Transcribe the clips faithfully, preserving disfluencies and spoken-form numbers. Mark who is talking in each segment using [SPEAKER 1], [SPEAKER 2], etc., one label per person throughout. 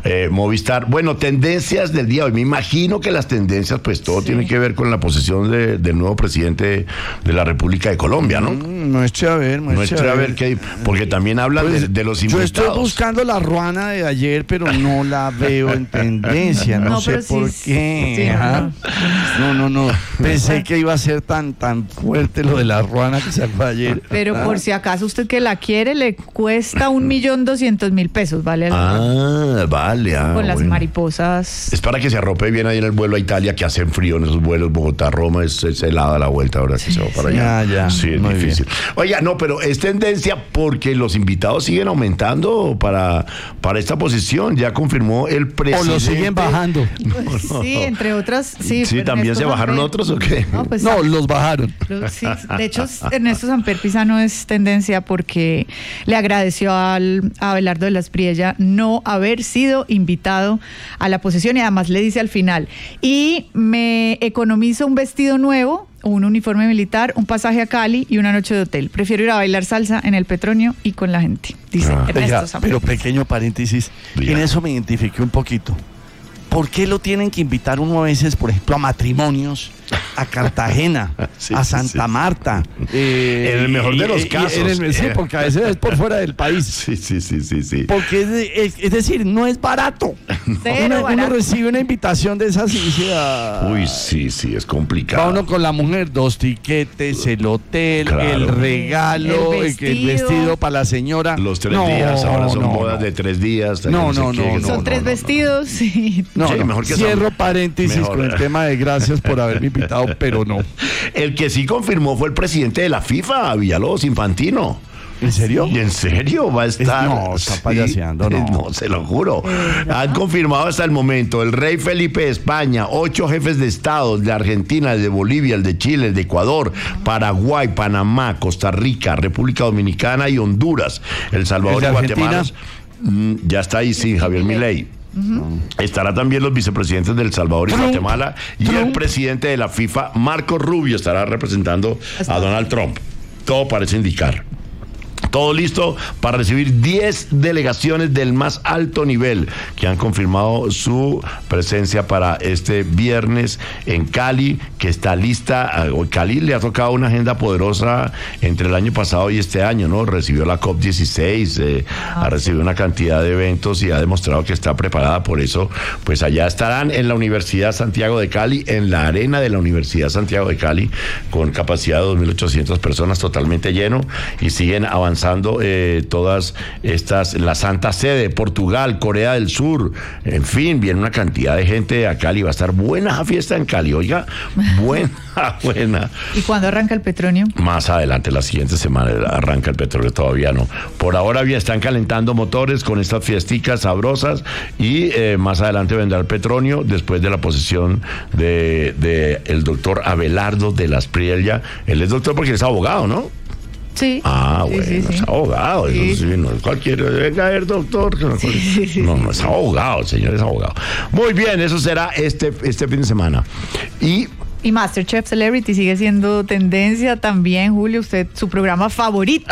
[SPEAKER 1] eh, Movistar. Bueno, tendencias del día de hoy. Me imagino que las tendencias, pues todo sí. tiene que ver con la posesión de, del nuevo presidente de la República de Colombia, ¿no?
[SPEAKER 2] Mm, muestre a ver, muestre,
[SPEAKER 1] muestre a ver. Qué hay, porque también hablan pues, de, de los invitados.
[SPEAKER 2] Yo estoy buscando la ruana de ayer, pero no la veo en tendencia. No, no sé por sí, qué. Sí, no, no, no. Pensé que iba a ser tan, tan fuerte lo de la ruana que salió ayer.
[SPEAKER 3] Pero ¿ah? por si acaso usted que la quiere, le cuesta un millón doscientos mil pesos, ¿vale?
[SPEAKER 1] Ah, vale. Ah,
[SPEAKER 3] con
[SPEAKER 1] bueno.
[SPEAKER 3] las mariposas.
[SPEAKER 1] Es para que se arrope bien ahí en el vuelo a Italia, que hacen frío en esos vuelos. Bogotá-Roma es, es helada la vuelta, ahora sí, que se va para allá.
[SPEAKER 2] Ya, ya.
[SPEAKER 1] Sí, es
[SPEAKER 2] muy
[SPEAKER 1] difícil.
[SPEAKER 2] Bien.
[SPEAKER 1] Oiga, no, pero es tendencia porque los invitados siguen aumentando para, para esta posición. Ya confirmó el presidente.
[SPEAKER 2] O los siguen bajando.
[SPEAKER 1] No, no.
[SPEAKER 3] Sí, entre otras. Sí,
[SPEAKER 1] sí ¿también se bajaron
[SPEAKER 3] Samper.
[SPEAKER 1] Otros o qué?
[SPEAKER 2] No, pues, no los bajaron.
[SPEAKER 3] Los, sí, de hecho, Ernesto Samper Pizano es tendencia porque le agradeció al, a Abelardo de la Espriella no haber sido invitado a la posesión y además le dice al final, y me economizo un vestido nuevo, un uniforme militar, un pasaje a Cali y una noche de hotel. Prefiero ir a bailar salsa en el Petronio y con la gente, dice ah. Ernesto
[SPEAKER 2] Oiga,
[SPEAKER 3] Samper.
[SPEAKER 2] pero pequeño paréntesis, Bien. en eso me identifiqué un poquito. ¿Por qué lo tienen que invitar uno a veces, por ejemplo, a matrimonios, a Cartagena, sí, a Santa sí. Marta?
[SPEAKER 1] Eh, en el mejor de los casos.
[SPEAKER 2] En el, sí, porque a veces es por fuera del país.
[SPEAKER 1] Sí, sí, sí, sí. sí.
[SPEAKER 2] Porque es, de, es, es decir, no es barato.
[SPEAKER 3] Cero
[SPEAKER 2] uno,
[SPEAKER 3] barato.
[SPEAKER 2] uno recibe una invitación de esas y dice... Ah,
[SPEAKER 1] Uy, sí, sí, es complicado.
[SPEAKER 2] Va uno con la mujer, dos tiquetes, el hotel, claro. el regalo, el vestido. el vestido para la señora.
[SPEAKER 1] Los tres
[SPEAKER 2] no,
[SPEAKER 1] días, ahora son
[SPEAKER 2] no,
[SPEAKER 1] bodas
[SPEAKER 2] no.
[SPEAKER 1] de tres días.
[SPEAKER 2] No, no, no, no.
[SPEAKER 3] Son
[SPEAKER 2] no,
[SPEAKER 3] tres
[SPEAKER 2] no,
[SPEAKER 3] vestidos y...
[SPEAKER 2] No,
[SPEAKER 1] sí,
[SPEAKER 2] no,
[SPEAKER 1] mejor que
[SPEAKER 2] cierro
[SPEAKER 1] son...
[SPEAKER 2] paréntesis
[SPEAKER 1] mejor.
[SPEAKER 2] con el tema de gracias por haberme invitado, pero no.
[SPEAKER 1] El que sí confirmó fue el presidente de la FIFA, Villalobos Infantino.
[SPEAKER 2] ¿En serio?
[SPEAKER 1] ¿Y en serio va a estar?
[SPEAKER 2] Es, no, está payaseando, no.
[SPEAKER 1] No, se lo juro. Han confirmado hasta el momento el rey Felipe de España, ocho jefes de Estado, de Argentina, el de Bolivia, el de Chile, el de Ecuador, Paraguay, Panamá, Costa Rica, República Dominicana y Honduras. El Salvador y Guatemala. Mm, ya está ahí, sí, Javier Milei. Uh-huh. Estará también los vicepresidentes del Salvador y Trump. Guatemala y Trump. El presidente de la FIFA, Marco Rubio, estará representando a Donald Trump. Todo parece indicar. Todo listo para recibir diez delegaciones del más alto nivel que han confirmado su presencia para este viernes en Cali, que está lista. Cali le ha tocado una agenda poderosa entre el año pasado y este año, ¿no? Recibió la COP dieciséis, eh, ah, ha recibido una cantidad de eventos y ha demostrado que está preparada. Por eso, pues allá estarán en la Universidad Santiago de Cali, en la arena de la Universidad Santiago de Cali, con capacidad de dos mil ochocientas personas, totalmente lleno, y siguen avanzando Eh, todas estas, la Santa Sede, Portugal, Corea del Sur, en fin, viene una cantidad de gente a Cali, va a estar buena esa fiesta en Cali, oiga, buena, buena.
[SPEAKER 3] ¿Y cuándo arranca el Petronio?
[SPEAKER 1] Más adelante, la siguiente semana arranca el petróleo, todavía no. Por ahora bien, están calentando motores con estas fiesticas sabrosas y eh, más adelante vendrá el Petronio, después de la posesión de, de el doctor Abelardo de la Espriella. Él es doctor porque es abogado, ¿no?
[SPEAKER 3] Sí.
[SPEAKER 1] Ah,
[SPEAKER 3] sí,
[SPEAKER 1] bueno,
[SPEAKER 3] sí, sí.
[SPEAKER 1] es abogado,
[SPEAKER 3] sí.
[SPEAKER 1] Eso sí, no es cualquier, venga a ver, doctor. No,
[SPEAKER 3] sí, sí, sí,
[SPEAKER 1] no, no es abogado, el señor es abogado. Muy bien, eso será este, este fin de semana. Y...
[SPEAKER 3] Y MasterChef Celebrity sigue siendo tendencia también, Julio, usted, su programa favorito.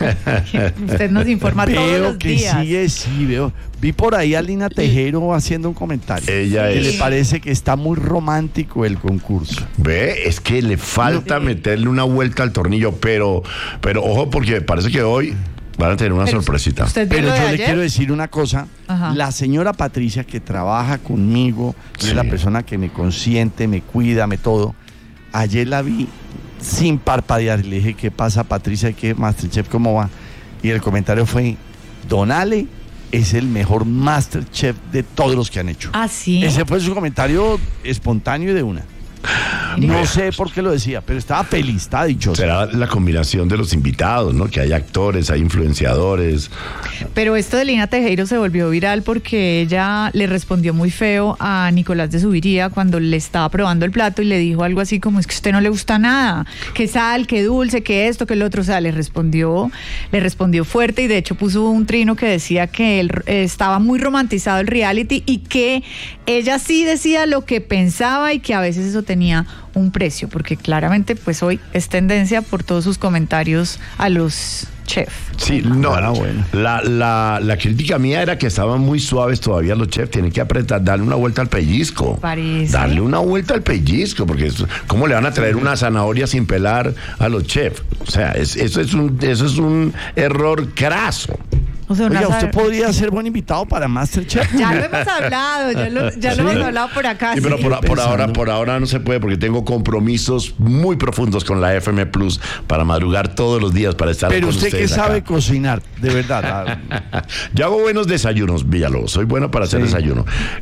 [SPEAKER 3] Usted nos informa
[SPEAKER 2] veo
[SPEAKER 3] todos los
[SPEAKER 2] que
[SPEAKER 3] días.
[SPEAKER 2] Sigue, sí, veo. Vi por ahí a Lina Tejero haciendo un comentario.
[SPEAKER 1] Ella
[SPEAKER 2] que
[SPEAKER 1] es...
[SPEAKER 2] le parece que está muy romántico el concurso.
[SPEAKER 1] Ve, es que le falta
[SPEAKER 3] sí.
[SPEAKER 1] meterle una vuelta al tornillo, pero, pero ojo, porque parece que hoy van a tener una
[SPEAKER 3] pero
[SPEAKER 1] sorpresita.
[SPEAKER 2] Pero yo
[SPEAKER 3] le
[SPEAKER 2] ayer? quiero decir una cosa.
[SPEAKER 3] Ajá.
[SPEAKER 2] La señora Patricia, que trabaja conmigo, sí. es la persona que me consiente, me cuida, me todo. Ayer la vi sin parpadear. Le dije, ¿qué pasa, Patricia? ¿Qué MasterChef? ¿Cómo va? Y el comentario fue, Don Ale es el mejor MasterChef de todos los que han hecho.
[SPEAKER 3] Ah, sí.
[SPEAKER 2] Ese fue su comentario espontáneo y de una. No sé por qué lo decía, pero estaba feliz, estaba dichoso.
[SPEAKER 1] Será la combinación de los invitados, ¿no? Que hay actores, hay influenciadores.
[SPEAKER 3] Pero esto de Lina Tejero se volvió viral porque ella le respondió muy feo a Nicolás de Subiría cuando le estaba probando el plato y le dijo algo así como, es que a usted no le gusta nada, que sal, que dulce, que esto, que el otro. O sea, le respondió, le respondió fuerte y de hecho puso un trino que decía que él, eh, estaba muy romantizado el reality y que ella sí decía lo que pensaba y que a veces eso tenía un precio, porque claramente pues hoy es tendencia por todos sus comentarios a los chef.
[SPEAKER 1] Sí, no,
[SPEAKER 2] Ah, bueno.
[SPEAKER 1] la, la, la crítica mía era que estaban muy suaves todavía los chefs, tienen que apretar, darle una vuelta al pellizco.
[SPEAKER 3] Parece.
[SPEAKER 1] Darle una vuelta al pellizco, porque eso- ¿cómo le van a traer una zanahoria sin pelar a los chefs? O sea, es- eso, es un, eso es un error craso.
[SPEAKER 3] O sea, una
[SPEAKER 2] Oiga, usted
[SPEAKER 3] sal-
[SPEAKER 2] podría ser buen invitado para Masterchef.
[SPEAKER 3] Ya lo hemos hablado, ya lo, ya lo
[SPEAKER 2] Sí.
[SPEAKER 3] hemos hablado por acá.
[SPEAKER 1] Sí, pero
[SPEAKER 3] sí.
[SPEAKER 1] por, por
[SPEAKER 2] pensando.
[SPEAKER 1] ahora, por ahora no se puede porque tengo compromisos muy profundos con la F M Plus para madrugar todos los días para estar
[SPEAKER 2] Pero
[SPEAKER 1] con
[SPEAKER 2] usted que
[SPEAKER 1] ustedes
[SPEAKER 2] sabe
[SPEAKER 1] acá.
[SPEAKER 2] cocinar, de verdad. ah,
[SPEAKER 1] Yo hago buenos desayunos, Villalobos. Soy bueno para hacer
[SPEAKER 2] Sí.
[SPEAKER 1] desayuno.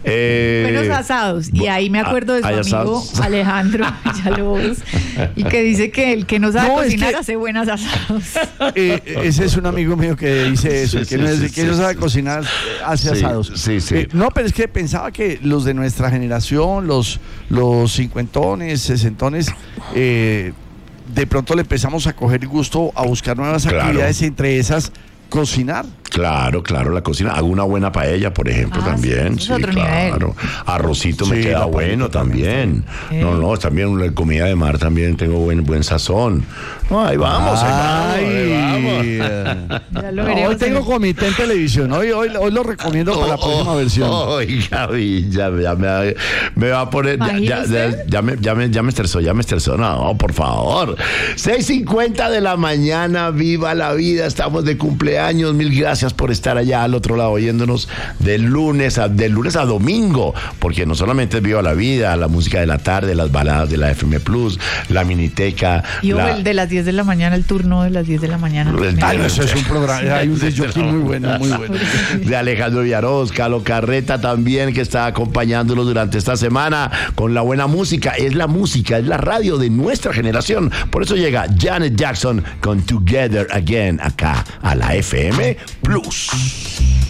[SPEAKER 1] Eh,
[SPEAKER 3] Buenos asados. Y ahí me acuerdo de su
[SPEAKER 1] ¿hay
[SPEAKER 3] amigo
[SPEAKER 1] asados?
[SPEAKER 3] Alejandro Villalobos. Y que dice que el que no sabe
[SPEAKER 2] No, es
[SPEAKER 3] cocinar
[SPEAKER 2] que-
[SPEAKER 3] hace buenos asados.
[SPEAKER 2] eh, ese es un amigo mío que dice eso,
[SPEAKER 1] Sí,
[SPEAKER 2] el que,
[SPEAKER 1] sí,
[SPEAKER 2] no, es-
[SPEAKER 1] sí,
[SPEAKER 2] el que
[SPEAKER 1] sí,
[SPEAKER 2] no sabe
[SPEAKER 1] sí.
[SPEAKER 2] cocinar eh, hace
[SPEAKER 1] Sí,
[SPEAKER 2] asados.
[SPEAKER 1] sí, sí.
[SPEAKER 2] Eh, no, pero es que pensaba que los de nuestra generación, los, los cincuentones, sesentones, eh, de pronto le empezamos a coger gusto a buscar nuevas
[SPEAKER 1] Claro.
[SPEAKER 2] actividades, entre esas cocinar.
[SPEAKER 1] Claro, claro, la cocina. Hago una buena paella, por ejemplo,
[SPEAKER 3] Ah,
[SPEAKER 1] también.
[SPEAKER 3] sí, es otro
[SPEAKER 1] claro. Arrocito me
[SPEAKER 2] Sí,
[SPEAKER 1] queda
[SPEAKER 2] la
[SPEAKER 1] bueno
[SPEAKER 2] paellita también.
[SPEAKER 1] también. No, no, también la comida de mar también tengo buen buen sazón. No, ahí vamos, ahí vamos, ahí vamos.
[SPEAKER 3] Ya lo
[SPEAKER 2] No,
[SPEAKER 3] veremos.
[SPEAKER 2] hoy tengo
[SPEAKER 3] en-
[SPEAKER 2] comité en televisión. Hoy, hoy, hoy lo recomiendo para la próxima
[SPEAKER 1] Oh,
[SPEAKER 2] versión.
[SPEAKER 1] Oiga, ya, ya me, me va a poner. Ya, ya, ya,
[SPEAKER 3] Imagínese.
[SPEAKER 1] ya me, ya, me, ya me estresó, ya me estresó. No, por favor. seis cincuenta de la mañana, viva la vida. Estamos de cumpleaños. Mil gracias por estar allá al otro lado oyéndonos de lunes a, de lunes a domingo. Porque no solamente es Viva la Vida, la música de la tarde, las baladas de la F M Plus, la miniteca.
[SPEAKER 3] Y ojo,
[SPEAKER 1] la-
[SPEAKER 3] el de las diez de la mañana, el turno de las diez de la mañana.
[SPEAKER 1] El-
[SPEAKER 2] Ay, no, eso es un programa. Hay un disc muy bueno, muy bueno.
[SPEAKER 1] de Alejandro Villaroz, Calo Carreta también, que está acompañándolos durante esta semana con la buena música. Es la música, es la radio de nuestra generación. Por eso llega Janet Jackson con Together Again acá a la F M Plus.